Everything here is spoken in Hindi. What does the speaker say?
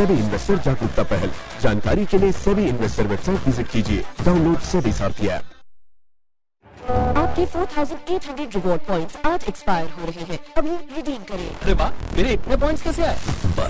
सेबी इन्वेस्टर जागरूकता पहल। जानकारी के लिए सेबी इन्वेस्टर वेबसाइट विजिट कीजिए। डाउनलोड सेबी सारथी ऐप। आपके 4,800 रिवॉर्ड पॉइंट्स आज एक्सपायर हो रहे हैं, अभी रिडीम करें। अरे वाह, मेरे इतने पॉइंट्स कैसे आए?